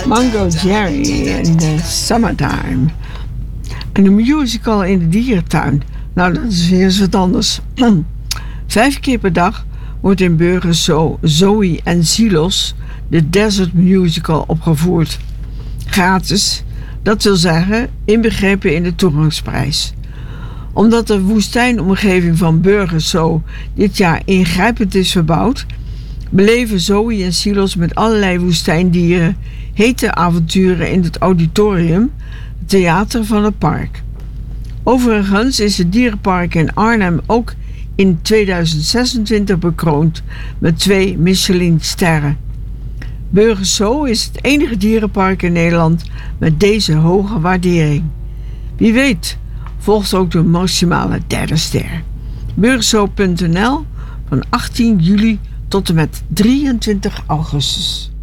Mango Jerry in the Summertime. En een musical in de dierentuin. Nou, dat is weer eens wat anders. 5 keer per dag wordt in Burgerso Zoe en Silos de Desert Musical opgevoerd. Gratis, dat wil zeggen inbegrepen in de toegangsprijs. Omdat de woestijnomgeving van Burgerso dit jaar ingrijpend is verbouwd, beleven Zoe en Silos met allerlei woestijndieren hete avonturen in het auditorium, het theater van het park. Overigens is het dierenpark in Arnhem ook in 2026 bekroond met 2 Michelin-sterren. Burgerso is het enige dierenpark in Nederland met deze hoge waardering. Wie weet volgt ook de maximale 3e ster. Burgerso.nl van 18 juli tot en met 23 augustus.